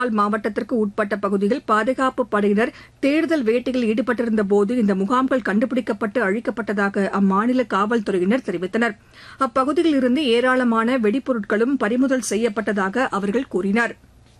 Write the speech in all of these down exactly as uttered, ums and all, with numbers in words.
மாவட்டத்திற்கு உட்பட்ட பகுதியில் பாதுகாப்புப் படையினர் தேடுதல் வேட்டையில் ஈடுபட்டிருந்தபோது இந்த முகாம்கள் கண்டுபிடிக்கப்பட்டு அழிக்கப்பட்டதாக அம்மாநில காவல்துறையினர் தெரிவித்தனர். அப்பகுதியில் இருந்து ஏராளமான வெடிபொருட்களும் பறிமுதல் செய்யப்பட்டதாக அவர்கள் கூறினர்.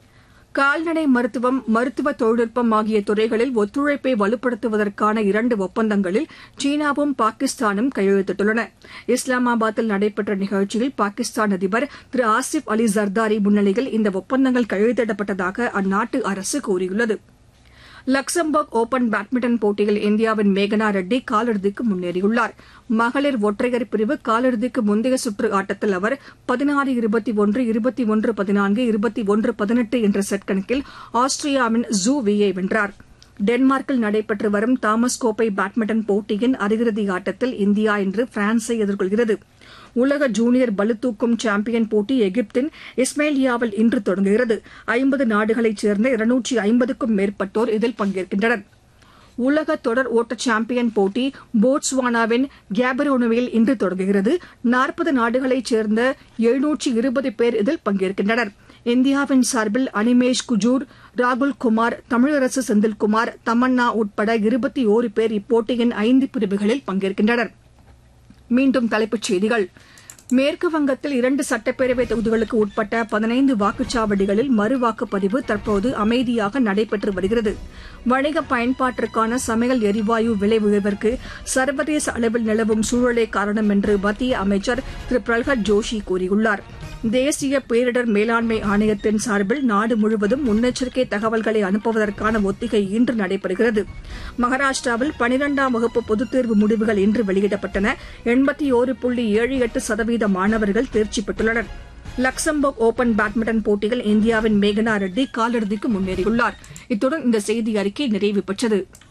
கால்நடை மருத்துவம், மருத்துவ தொழில்நுட்பம் ஆகிய துறைகளில் ஒத்துழைப்பை வலுப்படுத்துவதற்கான இரண்டு ஒப்பந்தங்களில் சீனாவும் பாகிஸ்தானும் கையெழுத்திட்டுள்ளன. இஸ்லாமாபாத்தில் நடைபெற்ற நிகழ்ச்சியில் பாகிஸ்தான் அதிபர் திரு ஆசிப் அலி ஜர்தாரி முன்னிலையில் இந்த ஒப்பந்தங்கள் கையெழுத்திடப்பட்டதாக அந்நாட்டு அரசு கூறியுள்ளது. லக்சம்பர்க் ஒபன் பேட்மிண்டன் போட்டியில் இந்தியாவின் மேகனா ரெட்டி காலிறுதிக்கு முன்னேறியுள்ளார். மகளிர் ஒற்றையர் பிரிவு காலிறுதிக்கு முந்தைய சுற்று ஆட்டத்தில் அவர் பதினாறு இருபத்தி ஒன்று இருபத்தி ஒன்று பதினான்கு இருபத்தி ஒன்று பதினெட்டு என்ற செட் கணக்கில் ஆஸ்திரியாவின் ஜூ வீயை வென்றார். டென்மார்க்கில் நடைபெற்று வரும் தாமஸ் கோப்பை பேட்மிண்டன் போட்டியின் அரையிறுதி ஆட்டத்தில் இந்தியா இன்று பிரான்ஸை எதிர்கொள்கிறது. உலக ஜூனியர் பளுதூக்கும் சாம்பியன் போட்டி எகிப்தின் இஸ்மேலியாவில் இன்று தொடங்குகிறது. ஐம்பது நாடுகளைச் சேர்ந்த இருநூற்று ஐம்பதுக்கும் மேற்பட்டோர் இதில் பங்கேற்கின்றனர். உலக தொடர் ஓட்ட சாம்பியன் போட்டி போட்ஸ்வானாவின் கேபரோனுவில் இன்று தொடங்குகிறது. நாற்பது நாடுகளைச் சேர்ந்த எழுநூற்று இருபது பேர் இதில் பங்கேற்கின்றனர். இந்தியாவின் சார்பில் அனிமேஷ் குஜூர், ராகுல் குமார், தமிழரசு செந்தில்குமார், தமன்னா உட்பட இருபத்தி ஓரு பேர் இப்போட்டியின் ஐந்து பிரிவுகளில் பங்கேற்கின்றனர். மீண்டும் தலைப்புச் செய்திகள். மேற்கு வங்கத்தில் இரண்டு சட்டப்பேரவை தொகுதிகளுக்கு உட்பட்ட பதினைந்து வாக்குச்சாவடிகளில் மறுவாக்குப்பதிவு தற்போது அமைதியாக நடைபெற்று வருகிறது. வணிக பயன்பாட்டிற்கான சமையல் எரிவாயு விலை உயர்விற்கு சர்வதேச அளவில் நிலவும் சூழலே காரணம் என்று மத்திய அமைச்சர் திரு பிரல்ஹத் ஜோஷி கூறியுள்ளார். தேசிய பேரிடர் மேலாண்மை ஆணையத்தின் சார்பில் நாடு முழுவதும் முன்னெச்சரிக்கை தகவல்களை அனுப்புவதற்கான ஒத்திகை இன்று நடைபெறுகிறது. மகாராஷ்டிராவில் பனிரெண்டாம் வகுப்பு பொதுத் தேர்வு முடிவுகள் இன்று வெளியிடப்பட்டன. எண்பத்தி ஒரு புள்ளி ஏழு எட்டு சதவீத மாணவர்கள் தேர்ச்சி பெற்றுள்ளனர். லக்சம்பர்க் ஒபன் பேட்மிண்டன் போட்டியில் இந்தியாவின் மேகனா ரெட்டி காலிறுதிக்கு முன்னேறியுள்ளார். இத்துடன் இந்த செய்தி அறிக்கை நிறைவு பெற்றது.